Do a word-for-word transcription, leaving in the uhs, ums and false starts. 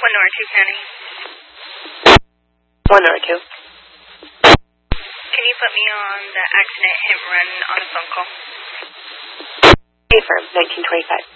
One North Two County. One North Two. Can you put me on the accident hit run on a phone call? A firm, nineteen twenty-five.